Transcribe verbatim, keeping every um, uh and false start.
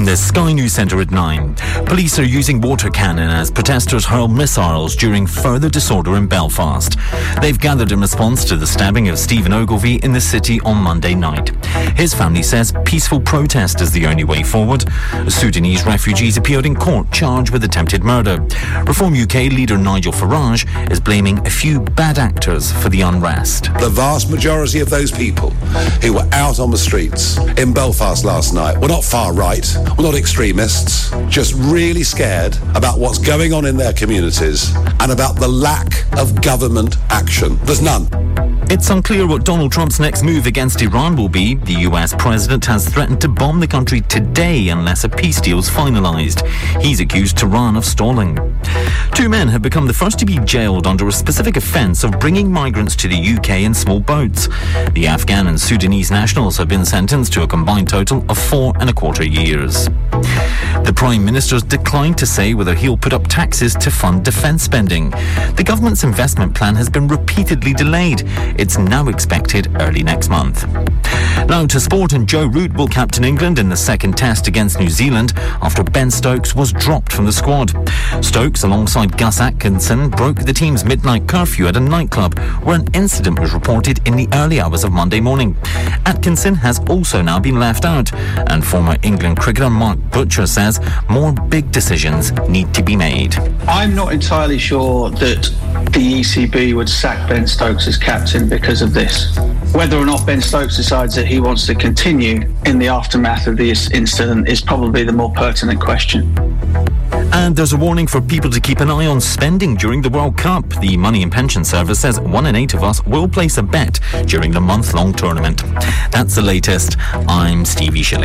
From the Sky News Centre at nine. Police are using water cannon as protesters hurl missiles during further disorder in Belfast. They've gathered in response to the stabbing of Stephen Ogilvie in the city on Monday night. His family says peaceful protest is the only way forward. Sudanese refugees appeared in court charged with attempted murder. Reform U K leader Nigel Farage is blaming a few bad actors for the unrest. The vast majority of those people who were out on the streets in Belfast last night were not far right, were not extremists, just really scared about what's going on in their communities and about the lack of government action. There's none. It's unclear what Donald Trump's next move against Iran will be. The U S president has threatened to bomb the country today unless a peace deal is finalised. He's accused Tehran of stalling. Two men have become the first to be jailed under a specific offence of bringing migrants to the U K in small boats. The Afghan and Sudanese nationals have been sentenced to a combined total of four and a quarter years. The Prime Minister's declined to say whether he'll put up taxes to fund defence spending. The government's investment plan has been repeatedly delayed. It's now expected early next month. Now to sport, and Joe Root will captain England in the second test against New Zealand after Ben Stokes was dropped from the squad. Stokes, alongside Gus Atkinson, broke the team's midnight curfew at a nightclub where an incident was reported in the early hours of Monday morning. Atkinson has also now been left out, and former England cricketer Mark Butcher says more big decisions need to be made. I'm not entirely sure that the E C B would sack Ben Stokes as captain because of this. Whether or not Ben Stokes decides that he wants to continue in the aftermath of this incident is probably the more pertinent question. And there's a warning for people to keep an eye on spending during the World Cup. The Money and Pension Service says one in eight of us will place a bet during the month-long tournament. That's the latest. I'm Stevie Shilling.